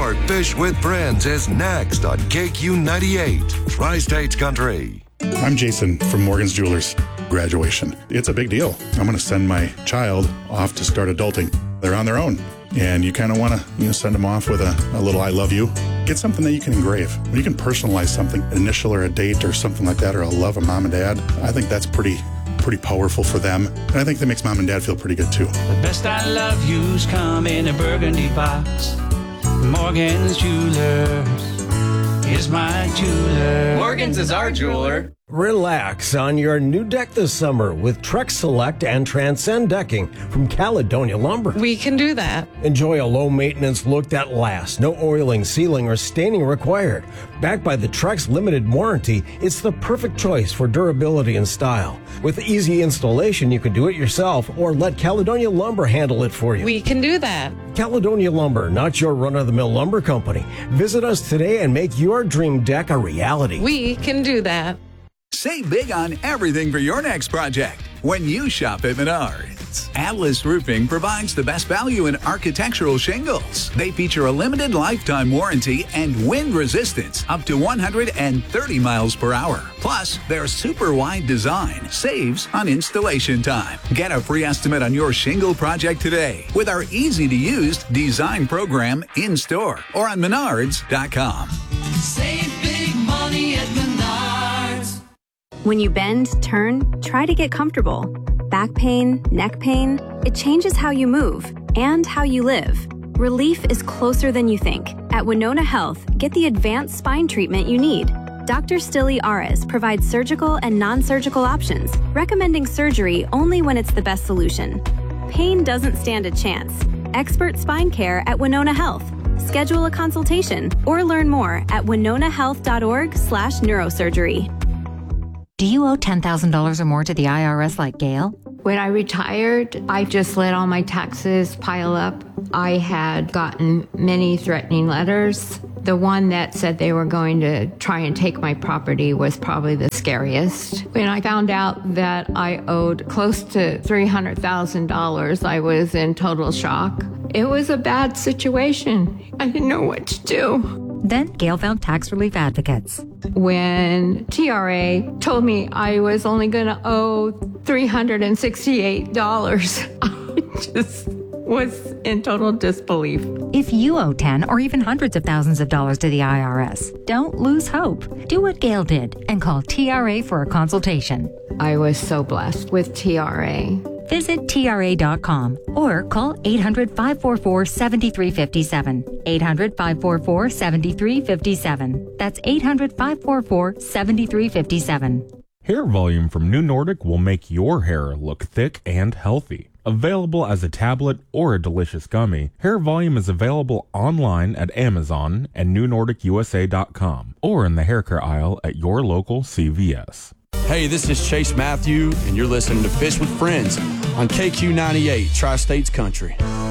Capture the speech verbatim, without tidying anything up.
More Fish with Friends is next on K Q ninety-eight, Tri-States Country. I'm Jason from Morgan's Jewelers. Graduation. It's a big deal. I'm going to send my child off to start adulting. They're on their own. And you kind of want to, you know, send them off with a, a little I love you. Get something that you can engrave. When you can personalize something, an initial or a date or something like that, or a love of mom and dad, I think that's pretty pretty powerful for them. And I think that makes mom and dad feel pretty good too. The best I love you's come in a burgundy box. Morgan's Jewelers is my jeweler. Morgan's is our jeweler. Relax on your new deck this summer with Trex Select and Transcend decking from Caledonia Lumber. We can do that. Enjoy a low-maintenance look that lasts. No oiling, sealing, or staining required. Backed by the Trex limited warranty, it's the perfect choice for durability and style. With easy installation, you can do it yourself or let Caledonia Lumber handle it for you. We can do that. Caledonia Lumber, not your run-of-the-mill lumber company. Visit us today and make your dream deck a reality. We can do that. Save big on everything for your next project when you shop at Menards. Atlas Roofing provides the best value in architectural shingles. They feature a limited lifetime warranty and wind resistance up to one hundred thirty miles per hour. Plus, their super wide design saves on installation time. Get a free estimate on your shingle project today with our easy-to-use design program in store or on menards dot com. Save big money at Menards. When you bend, turn, try to get comfortable. Back pain, neck pain, it changes how you move and how you live. Relief is closer than you think. At Winona Health, get the advanced spine treatment you need. Doctor Stilly Ares provides surgical and non-surgical options, recommending surgery only when it's the best solution. Pain doesn't stand a chance. Expert spine care at Winona Health. Schedule a consultation or learn more at winona health dot org slash neurosurgery. Do you owe ten thousand dollars or more to the I R S like Gail? When I retired, I just let all my taxes pile up. I had gotten many threatening letters. The one that said they were going to try and take my property was probably the scariest. When I found out that I owed close to three hundred thousand dollars, I was in total shock. It was a bad situation. I didn't know what to do. Then Gail found tax relief advocates. When T R A told me I was only going to owe three hundred sixty-eight dollars, I just was in total disbelief. If you owe ten or even hundreds of thousands of dollars to the I R S, don't lose hope. Do what Gail did and call T R A for a consultation. I was so blessed with T R A. Visit T R A dot com or call eight hundred, five four four, seven three five seven. eight hundred, five four four, seven three five seven. That's eight hundred, five four four, seven three five seven. Hair Volume from New Nordic will make your hair look thick and healthy. Available as a tablet or a delicious gummy, Hair Volume is available online at Amazon and new nordic u s a dot com or in the hair care aisle at your local C V S. Hey, this is Chase Matthew, and you're listening to Fish with Friends on K Q ninety-eight, Tri-States Country.